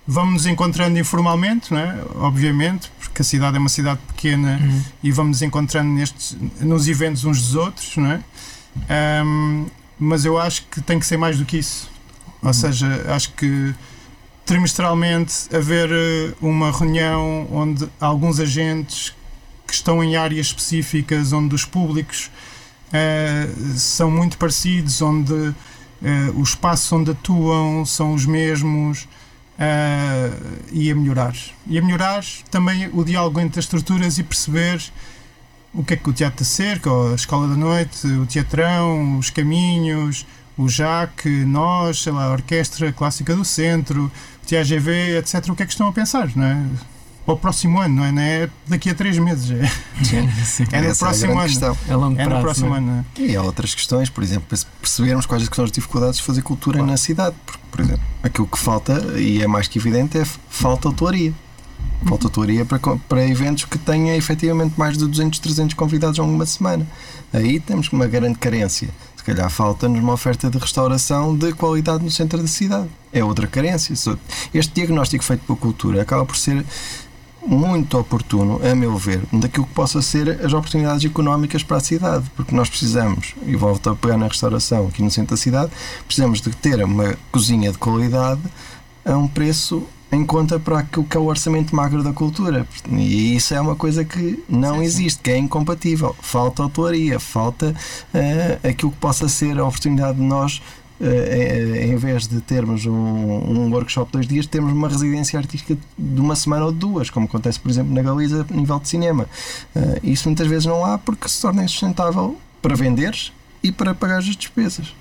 vamos nos encontrando informalmente, não é? Obviamente, porque a cidade é uma cidade pequena e vamos nos encontrando nos eventos uns dos outros, não é? Mas eu acho que tem que ser mais do que isso. Ou seja, acho que trimestralmente haver uma reunião onde alguns agentes que estão em áreas específicas, onde os públicos são muito parecidos, onde os espaços onde atuam são os mesmos, e a melhorar. E a melhorar também o diálogo entre as estruturas e perceber o que é que o Teatro da Cerca, ou a Escola da Noite, o Teatrão, os Caminhos, o JAC, nós, sei lá, a Orquestra Clássica do Centro, o TAGV, etc. O que é que estão a pensar, não é? Para o próximo ano, não é daqui a 3 meses. É no próximo ano. Questão. É longo prazo, no próximo ano. Não é? E há outras questões, por exemplo, percebermos quais são as dificuldades de fazer cultura na cidade. Porque, por exemplo, aquilo que falta, e é mais que evidente, é falta autoria. Falta autoria para eventos que tenha efetivamente mais de 200, 300 convidados a uma semana. Aí temos uma grande carência. Se calhar falta-nos uma oferta de restauração de qualidade no centro da cidade. É outra carência. Este diagnóstico feito pela cultura acaba por ser muito oportuno, a meu ver, daquilo que possa ser as oportunidades económicas para a cidade, porque nós precisamos, e volto a pegar na restauração aqui no centro da cidade, precisamos de ter uma cozinha de qualidade a um preço em conta para aquilo que é o orçamento magro da cultura, e isso é uma coisa que não existe, que é incompatível. Falta autoria, falta aquilo que possa ser a oportunidade de nós, em vez de termos um workshop de 2 dias, termos uma residência artística de 1 semana ou de 2, como acontece, por exemplo, na Galiza, a nível de cinema. Isso muitas vezes não há, porque se torna insustentável para venderes e para pagar as despesas.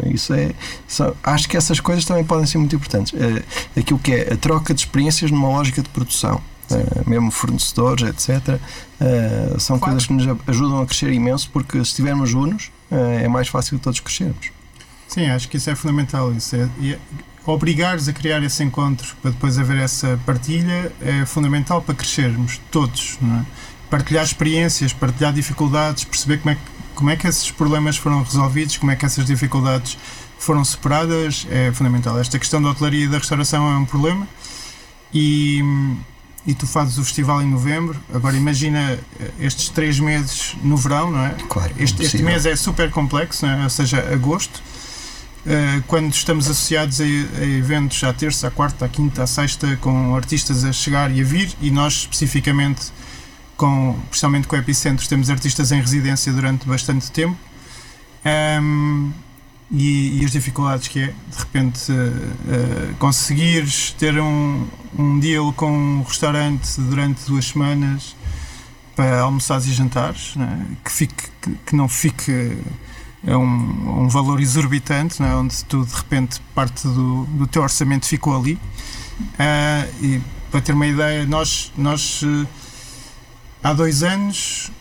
Acho que essas coisas também podem ser muito importantes. Aquilo que é a troca de experiências numa lógica de produção, mesmo fornecedores, etc. São coisas que nos ajudam a crescer imenso, porque se tivermos unos, é mais fácil de todos crescermos. Sim, acho que isso é fundamental. Obrigares a criar esse encontro para depois haver essa partilha é fundamental para crescermos todos, não é? Partilhar experiências, partilhar dificuldades, perceber como é que esses problemas foram resolvidos, como é que essas dificuldades foram superadas, é fundamental. Esta questão da hotelaria e da restauração é um problema, e tu fazes o festival em novembro. Agora imagina estes 3 meses no verão, não é? Claro, este mês é super complexo, não é? Ou seja, agosto, quando estamos associados a eventos à terça, à quarta, à quinta, à sexta, com artistas a chegar e a vir, e nós especificamente, especialmente com o Epicentro, temos artistas em residência durante bastante tempo, e as dificuldades que é, de repente, conseguires ter um deal com um restaurante durante 2 semanas para almoçares e jantares, não é? Que não fique um valor exorbitante, não é? Onde tu, de repente, parte do teu orçamento ficou ali. E para ter uma ideia, nós há 2 anos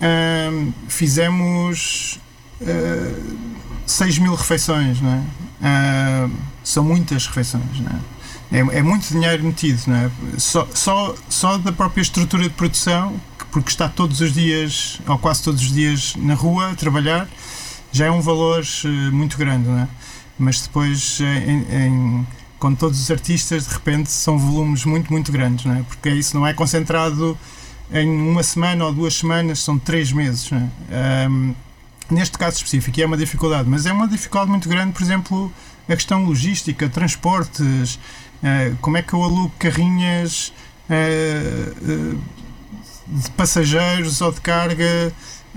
fizemos 6.000 refeições, não é? São muitas refeições, não é? É muito dinheiro metido, não é? Só da própria estrutura de produção, porque está todos os dias, ou quase todos os dias, na rua a trabalhar, já é um valor muito grande, não é? Mas depois, com todos os artistas, de repente são volumes muito, muito grandes, não é? Porque isso não é concentrado em 1 semana ou 2 semanas, são 3 meses, não é? Neste caso específico, é uma dificuldade, mas é uma dificuldade muito grande, por exemplo, a questão logística, transportes, como é que eu alugo carrinhas de passageiros ou de carga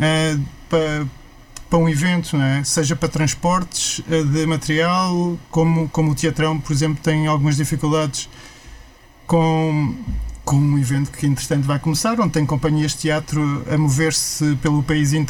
para um evento, não é? Seja para transportes de material, como o Teatrão, por exemplo, tem algumas dificuldades com um evento que, entretanto, vai começar, onde tem companhias de teatro a mover-se pelo país inteiro